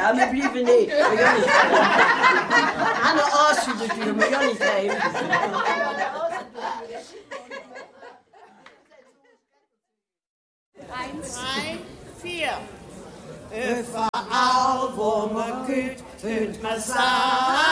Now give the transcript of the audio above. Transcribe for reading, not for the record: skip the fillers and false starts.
Ja, wir bleiben nicht. Wir gehen nicht rein. Eine Aas für die Tür, wir gehen nicht rein. 1, 2, 4. Überall, wo man geht, hört man sagen.